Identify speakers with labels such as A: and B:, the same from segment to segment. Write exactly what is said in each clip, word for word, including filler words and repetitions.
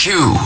A: Q.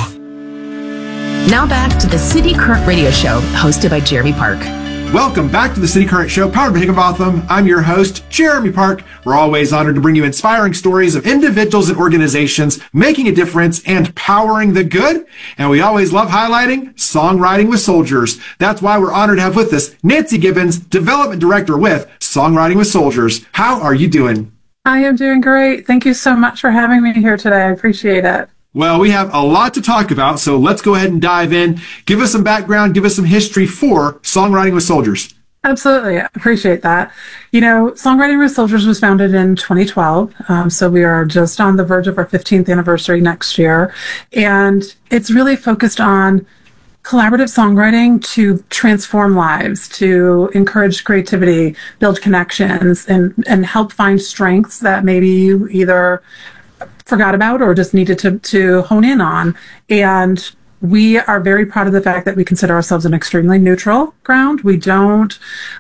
B: Now back to the City Current Radio Show, hosted by Jeremy Park.
C: Welcome back to the City Current Show, powered by Higginbotham. I'm your host, Jeremy Park. We're always honored to bring you inspiring stories of individuals and organizations making a difference and powering the good. And we always love highlighting Songwriting with Soldiers. That's why we're honored to have with us Nancy Gibbons, Development Director with Songwriting with Soldiers. How are you doing?
D: I am doing great. Thank you so much for having me here today. I appreciate it.
C: Well, we have a lot to talk about, so let's go ahead and dive in. Give us some background, give us some history for Songwriting with Soldiers.
D: Absolutely. I appreciate that. You know, Songwriting with Soldiers was founded in twenty twelve, um, so we are just on the verge of our fifteenth anniversary next year, and it's really focused on collaborative songwriting to transform lives, to encourage creativity, build connections, and, and help find strengths that maybe you either forgot about or just needed to, to hone in on. And we are very proud of the fact that we consider ourselves an extremely neutral ground. We don't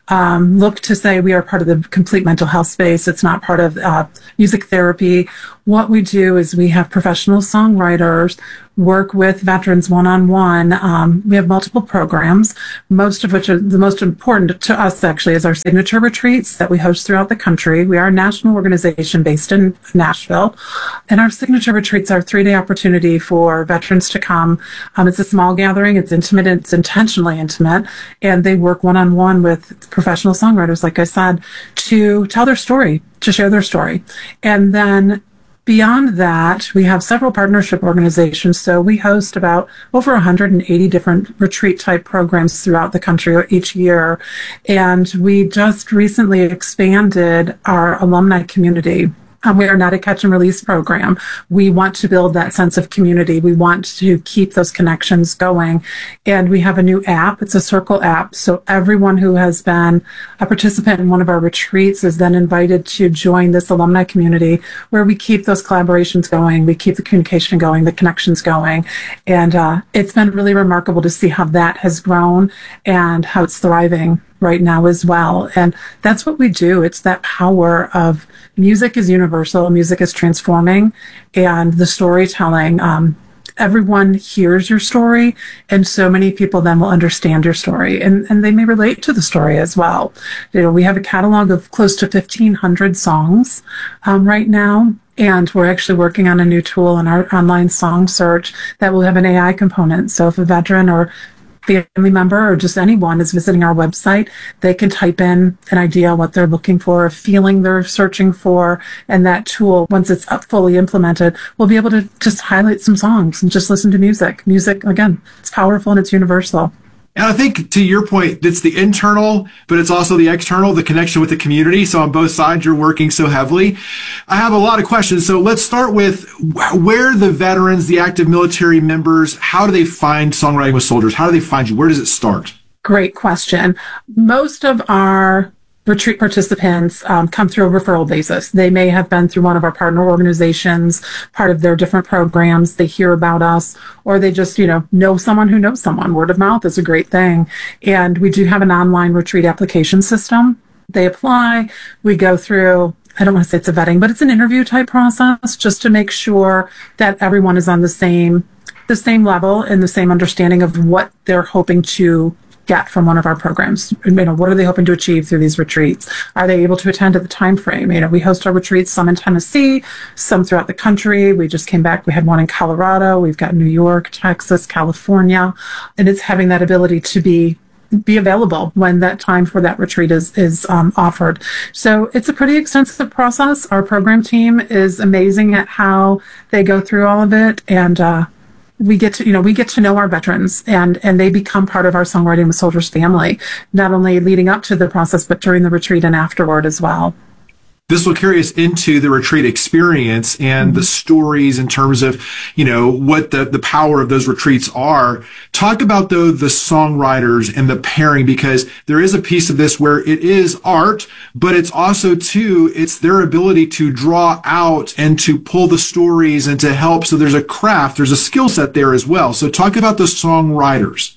D: um, look to say we are part of the complete mental health space. It's not part of uh, music therapy. What we do is we have professional songwriters work with veterans one-on-one. Um, we have multiple programs, most of which are the most important to us actually is our signature retreats that we host throughout the country. We are a national organization based in Nashville, and our signature retreats are a three-day opportunity for veterans to come. Um, it's a small gathering, it's intimate, it's intentionally intimate, and they work one-on-one with professional songwriters, like I said, to tell their story, to share their story. And then beyond that, we have several partnership organizations. So we host about over one hundred eighty different retreat type programs throughout the country each year. And we just recently expanded our alumni community. Um, we are not a catch and release program. We want to build that sense of community. We want to keep those connections going. And we have a new app. It's a Circle app. So everyone who has been a participant in one of our retreats is then invited to join this alumni community where we keep those collaborations going. We keep the communication going, the connections going. And uh, it's been really remarkable to see how that has grown and how it's thriving right now as well. And that's what we do. It's that power of music is universal, music is transforming, and the storytelling. Um, everyone hears your story, and so many people then will understand your story, and, and they may relate to the story as well. You know, we have a catalog of close to fifteen hundred songs um, right now. And we're actually working on a new tool in our online song search that will have an A I component. So if a veteran or family member or just anyone is visiting our website, they can type in an idea what they're looking for, a feeling they're searching for, and that tool, once it's up fully implemented, will be able to just highlight some songs and just listen to music. Music, again, it's powerful and it's universal.
C: And I think, to your point, it's the internal, but it's also the external, the connection with the community. So on both sides, you're working so heavily. I have a lot of questions. So let's start with where the veterans, the active military members, how do they find Songwriting with Soldiers? How do they find you? Where does it start?
D: Great question. Most of our retreat participants um, come through a referral basis. They may have been through one of our partner organizations, part of their different programs. They hear about us, or they just, you know, know someone who knows someone. Word of mouth is a great thing. And we do have an online retreat application system. They apply. We go through, I don't want to say it's a vetting, but it's an interview type process just to make sure that everyone is on the same, the same level and the same understanding of what they're hoping to get from one of our programs. You know, what are they hoping to achieve through these retreats? Are they able to attend at the time frame? You know, we host our retreats, some in Tennessee, some throughout the country. We just came back. We had one in Colorado. We've got New York, Texas, California, and it's having that ability to be be available when that time for that retreat is is um, offered. So it's a pretty extensive process. Our program team is amazing at how they go through all of it, and uh, we get to, you know, we get to know our veterans, and, and they become part of our Songwriting with Soldiers family, not only leading up to the process, but during the retreat and afterward as well.
C: This will carry us into the retreat experience and the stories in terms of, you know, what the, the power of those retreats are. Talk about, though, the songwriters and the pairing, because there is a piece of this where it is art, but it's also, too, it's their ability to draw out and to pull the stories and to help. So there's a craft, there's a skill set there as well. So talk about the songwriters.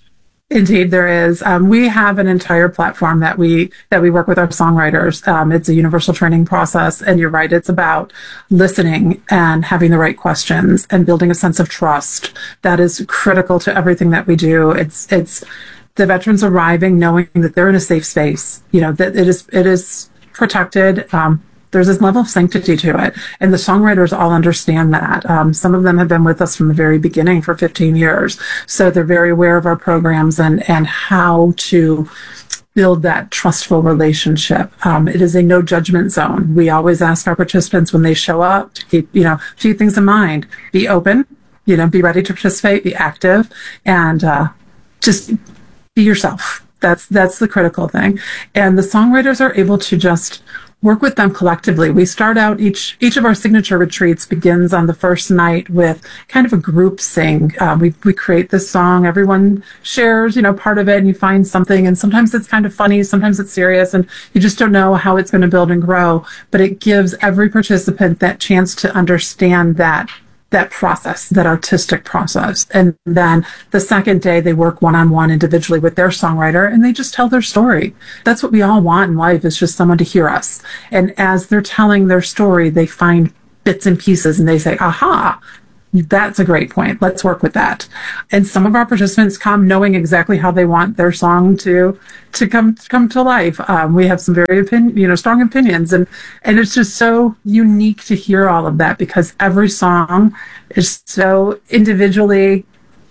D: Indeed, there is. Um, we have an entire platform that we that we work with our songwriters. Um, it's a universal training process, and you're right. It's about listening and having the right questions and building a sense of trust. That is critical to everything that we do. It's it's the veterans arriving knowing that they're in a safe space. You know that it is it is protected. Um, There's this level of sanctity to it. And the songwriters all understand that. Um, some of them have been with us from the very beginning for fifteen years. So they're very aware of our programs and, and how to build that trustful relationship. Um, it is a no judgment zone. We always ask our participants when they show up to keep, you know, a few things in mind. Be open, you know, be ready to participate, be active, and uh, just be yourself. That's, that's the critical thing. And the songwriters are able to just work with them collectively. We start out each each of our signature retreats begins on the first night with kind of a group sing. Uh, we we create this song. Everyone shares, you know, part of it, and you find something. And sometimes it's kind of funny, sometimes it's serious, and you just don't know how it's going to build and grow. But it gives every participant that chance to understand that that process, that artistic process. And then the second day they work one-on-one individually with their songwriter and they just tell their story. That's what we all want in life, is just someone to hear us. And as they're telling their story, they find bits and pieces and they say, aha, that's a great point. Let's work with that. And some of our participants come knowing exactly how they want their song to to come to come to life. Um, we have some very opin- you know strong opinions, and and it's just so unique to hear all of that because every song is so individually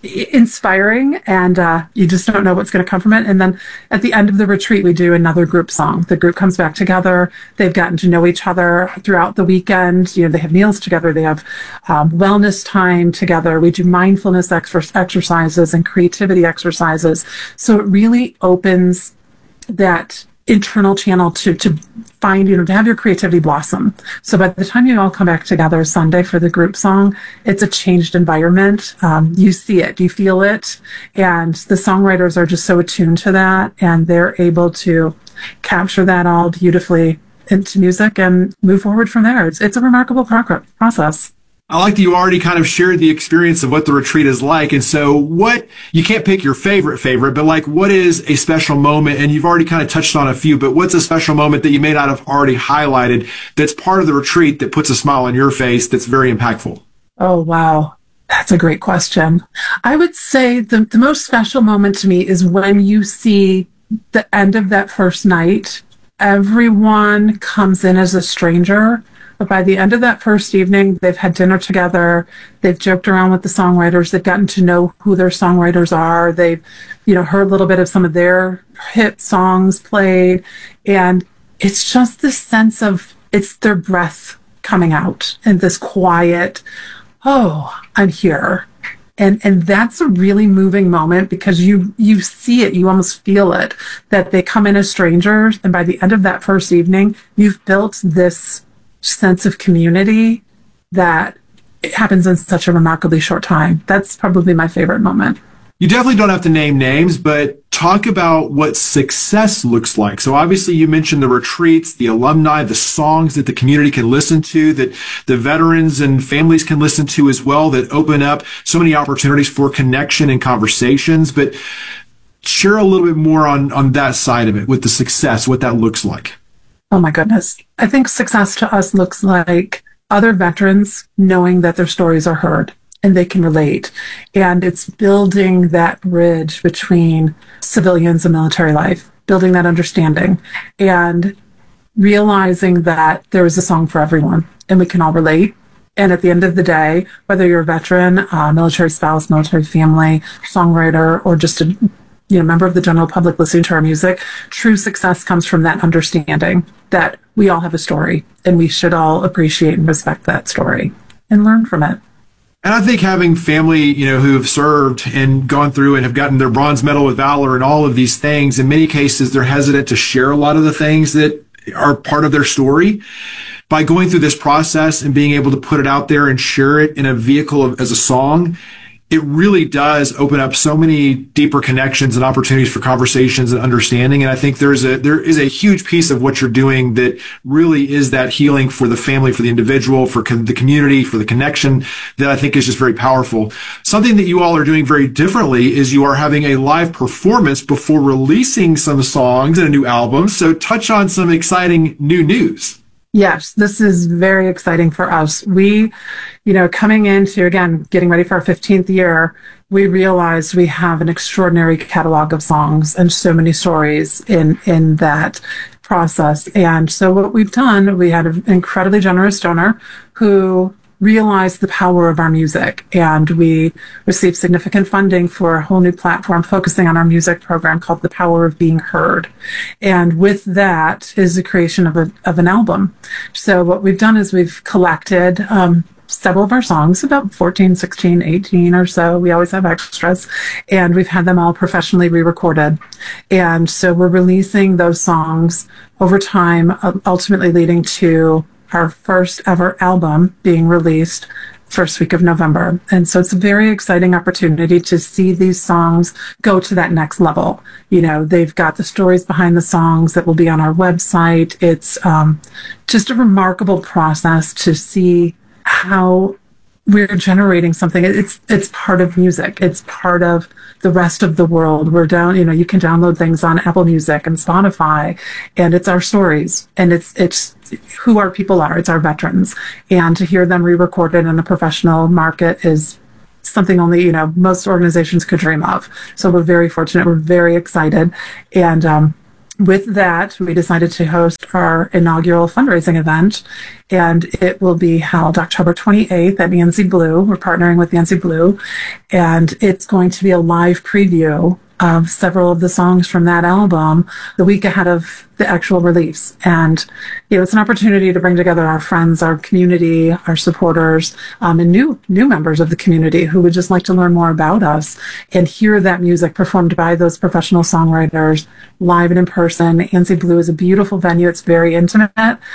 D: inspiring, and uh, you just don't know what's going to come from it. And then at the end of the retreat, we do another group song. The group comes back together. They've gotten to know each other throughout the weekend. You know, they have meals together. They have um, wellness time together. We do mindfulness ex- exercises and creativity exercises. So it really opens that internal channel to to find, you know, to have your creativity blossom. So by the time you all come back together Sunday for the group song, it's a changed environment. Um, you see it, you feel it, and the songwriters are just so attuned to that, and they're able to capture that all beautifully into music and move forward from there. It's, it's a remarkable pro- process.
C: I like that you already kind of shared the experience of what the retreat is like. And so what, you can't pick your favorite favorite, but like what is a special moment? And you've already kind of touched on a few, but what's a special moment that you may not have already highlighted that's part of the retreat that puts a smile on your face that's very impactful?
D: Oh, wow. That's a great question. I would say the, the most special moment to me is when you see the end of that first night. Everyone comes in as a stranger. But by the end of that first evening, they've had dinner together. They've joked around with the songwriters. They've gotten to know who their songwriters are. They've, you know, heard a little bit of some of their hit songs played. And it's just this sense of, it's their breath coming out and this quiet, oh, I'm here. And and that's a really moving moment because you you see it, you almost feel it, that they come in as strangers. And by the end of that first evening, you've built this sense of community that it happens in such a remarkably short time. That's probably my favorite moment.
C: You definitely don't have to name names, but talk about what success looks like. So obviously you mentioned the retreats, the alumni, the songs that the community can listen to, that the veterans and families can listen to as well, that open up so many opportunities for connection and conversations. But share a little bit more on, on that side of it with the success, what that looks like.
D: Oh my goodness. I think success to us looks like other veterans knowing that their stories are heard and they can relate. And it's building that bridge between civilians and military life, building that understanding and realizing that there is a song for everyone and we can all relate. And at the end of the day, whether you're a veteran, uh, military spouse, military family, songwriter, or just a you know, member of the general public listening to our music, true success comes from that understanding that we all have a story and we should all appreciate and respect that story and learn from it.
C: And I think having family, you know, who have served and gone through and have gotten their Bronze Medal with Valor and all of these things, in many cases, they're hesitant to share a lot of the things that are part of their story. By going through this process and being able to put it out there and share it in a vehicle of, as a song, it really does open up so many deeper connections and opportunities for conversations and understanding. And I think there's a, there is a huge piece of what you're doing that really is that healing for the family, for the individual, for con- the community, for the connection that I think is just very powerful. Something that you all are doing very differently is you are having a live performance before releasing some songs and a new album. So touch on some exciting new news.
D: Yes, this is very exciting for us. We, you know, coming into, again, getting ready for our fifteenth year, we realized we have an extraordinary catalog of songs and so many stories in, in that process. And so what we've done, we had an incredibly generous donor who realized the power of our music, and we received significant funding for a whole new platform focusing on our music program called The Power of Being Heard. And with that is the creation of a of an album. So what we've done is we've collected um, several of our songs, about fourteen, sixteen, eighteen or so. We always have extras, and we've had them all professionally re-recorded. And so we're releasing those songs over time, ultimately leading to our first ever album being released first week of November. And so it's a very exciting opportunity to see these songs go to that next level. You know, they've got the stories behind the songs that will be on our website. It's um, just a remarkable process to see how we're generating something. It's it's part of music. It's part of the rest of the world. We're down, you know, you can download things on Apple Music and Spotify, and it's our stories, and it's it's who our people are. It's our veterans, and to hear them re-recorded in a professional market is something only, you know, most organizations could dream of. So we're very fortunate. We're very excited, and um, with that, we decided to host our inaugural fundraising event, and it will be held October twenty-eighth at Nancy Blue. We're partnering with Nancy Blue, and it's going to be a live preview of several of the songs from that album the week ahead of the actual release. And, you know, it's an opportunity to bring together our friends, our community, our supporters, um, and new new members of the community who would just like to learn more about us and hear that music performed by those professional songwriters live and in person. Nancy Blue is a beautiful venue. It's very intimate.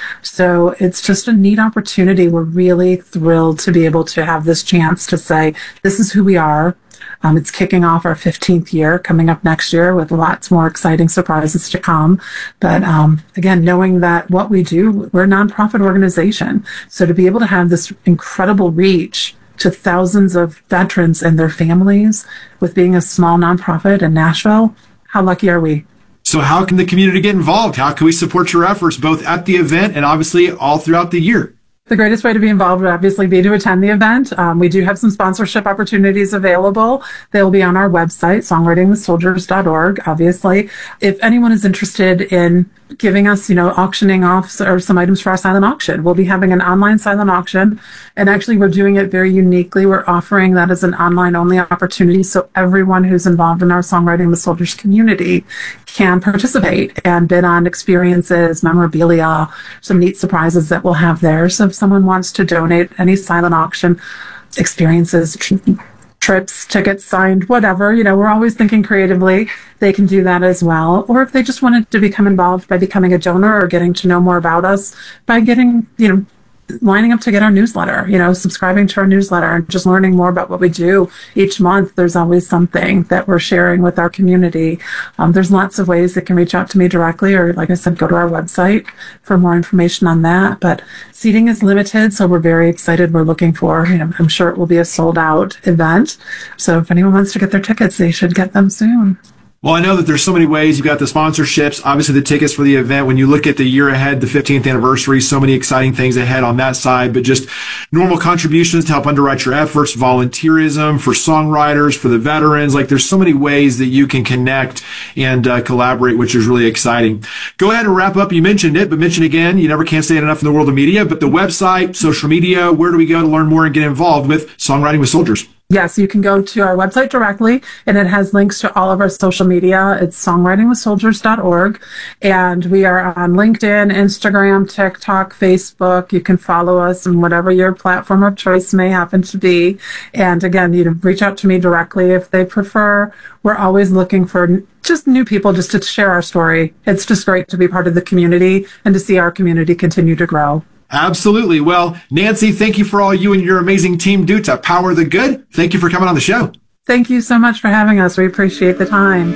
D: So it's just a neat opportunity. We're really thrilled to be able to have this chance to say, this is who we are. Um, it's kicking off our fifteenth year, coming up next year with lots more exciting surprises to come. But um, again, knowing that what we do, we're a nonprofit organization. So to be able to have this incredible reach to thousands of veterans and their families with being a small nonprofit in Nashville, how lucky are we?
C: So how can the community get involved? How can we support your efforts both at the event and obviously all throughout the year?
D: The greatest way to be involved would obviously be to attend the event. Um, we do have some sponsorship opportunities available. They'll be on our website, songwriting with soldiers dot org, obviously. If anyone is interested in giving us, you know, auctioning off or some items for our silent auction, we'll be having an online silent auction. And actually, we're doing it very uniquely. We're offering that as an online-only opportunity, so everyone who's involved in our Songwriting with Soldiers community can participate and bid on experiences, memorabilia, some neat surprises that we'll have there. So if someone wants to donate any silent auction experiences, tr- trips, tickets, signed, whatever, you know, we're always thinking creatively. They can do that as well. Or if they just wanted to become involved by becoming a donor or getting to know more about us by getting, you know, lining up to get our newsletter, you know, subscribing to our newsletter and just learning more about what we do each month. There's always something that we're sharing with our community. Um, there's lots of ways that can reach out to me directly, or like I said, go to our website for more information on that. But seating is limited, so we're very excited. We're looking for, you know, I'm sure it will be a sold out event. So if anyone wants to get their tickets, they should get them soon.
C: Well, I know that there's so many ways. You've got the sponsorships, obviously the tickets for the event. When you look at the year ahead, the fifteenth anniversary, so many exciting things ahead on that side, but just normal contributions to help underwrite your efforts, volunteerism for songwriters, for the veterans. Like there's so many ways that you can connect and uh, collaborate, which is really exciting. Go ahead and wrap up. You mentioned it, but mention again, you never can say it enough in the world of media, but the website, social media, where do we go to learn more and get involved with Songwriting with Soldiers?
D: Yes, you can go to our website directly, and it has links to all of our social media. It's songwriting with soldiers dot org, and we are on LinkedIn, Instagram, TikTok, Facebook. You can follow us on whatever your platform of choice may happen to be. And again, you know, reach out to me directly if they prefer. We're always looking for just new people just to share our story. It's just great to be part of the community and to see our community continue to grow.
C: Absolutely. Well, Nancy, thank you for all you and your amazing team do to power the good. Thank you for coming on the show.
D: Thank you so much for having us. We appreciate the time.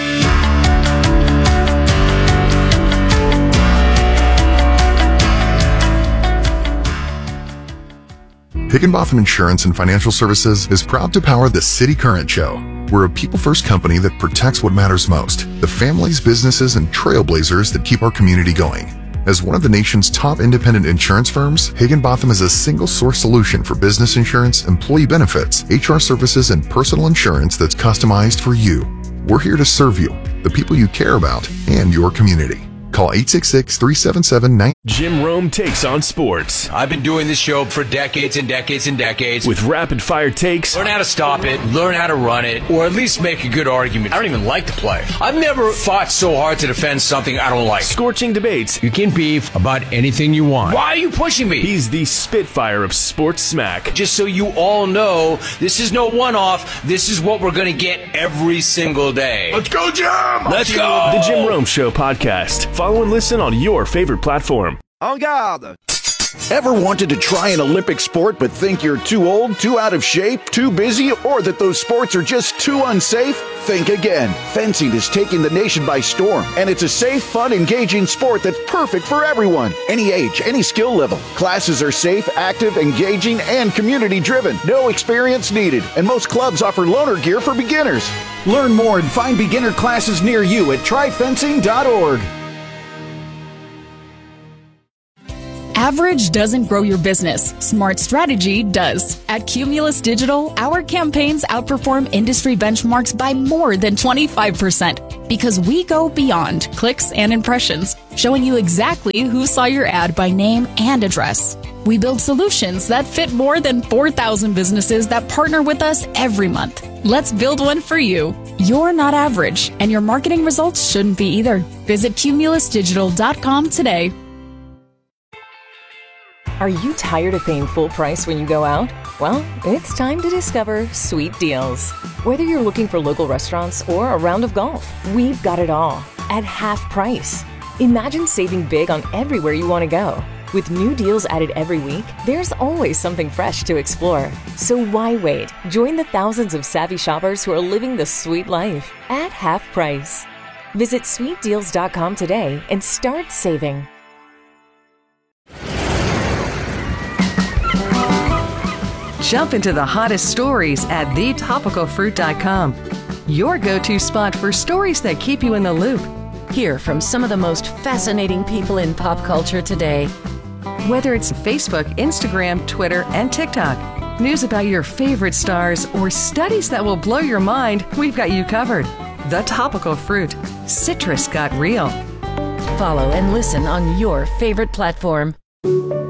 A: Higginbotham Insurance and Financial Services is proud to power the City Current Show. We're a people-first company that protects what matters most, the families, businesses, and trailblazers that keep our community going. As one of the nation's top independent insurance firms, Higginbotham is a single-source solution for business insurance, employee benefits, H R services, and personal insurance that's customized for you. We're here to serve you, the people you care about, and your community. Call eight six six, three seven seven, nine.
E: Jim Rome takes on sports.
F: I've been doing this show for decades and decades and decades.
E: With rapid-fire takes.
F: Learn how to stop it, learn how to run it, or at least make a good argument. I don't even like to play. I've never fought so hard to defend something I don't like.
E: Scorching debates.
F: You can beef about anything you want. Why are you pushing me?
E: He's the Spitfire of sports smack.
F: Just so you all know, this is no one-off. This is what we're going to get every single day.
E: Let's go, Jim!
F: Let's go!
E: The Jim Rome Show podcast. Follow and listen on your favorite platform.
G: En garde! Ever wanted to try an Olympic sport but think you're too old, too out of shape, too busy, or that those sports are just too unsafe? Think again. Fencing is taking the nation by storm, and it's a safe, fun, engaging sport that's perfect for everyone. Any age, any skill level. Classes are safe, active, engaging, and community-driven. No experience needed, and most clubs offer loaner gear for beginners. Learn more and find beginner classes near you at try fencing dot org.
H: Average doesn't grow your business. Smart strategy does. At Cumulus Digital, our campaigns outperform industry benchmarks by more than twenty-five percent because we go beyond clicks and impressions, showing you exactly who saw your ad by name and address. We build solutions that fit more than four thousand businesses that partner with us every month. Let's build one for you. You're not average, and your marketing results shouldn't be either. Visit cumulus digital dot com today.
I: Are you tired of paying full price when you go out? Well, it's time to discover Sweet Deals. Whether you're looking for local restaurants or a round of golf, we've got it all at half price. Imagine saving big on everywhere you want to go. With new deals added every week, there's always something fresh to explore. So why wait? Join the thousands of savvy shoppers who are living the sweet life at half price. Visit sweet deals dot com today and start saving.
J: Jump into the hottest stories at the topical fruit dot com. Your go-to spot for stories that keep you in the loop.
K: Hear from some of the most fascinating people in pop culture today.
J: Whether it's Facebook, Instagram, Twitter, and TikTok, news about your favorite stars, or studies that will blow your mind, we've got you covered. The Topical Fruit. Citrus got real.
K: Follow and listen on your favorite platform.